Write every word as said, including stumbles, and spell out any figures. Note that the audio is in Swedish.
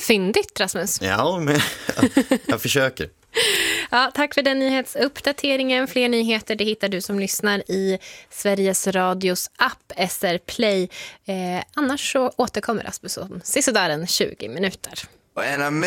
Fyndigt, Rasmus. Ja, men jag, jag försöker. Ja, tack för den nyhetsuppdateringen. Fler nyheter det hittar du som lyssnar i Sveriges Radios app S R Play. Eh, annars så återkommer Rasmus om sisådär en tjugo minuter.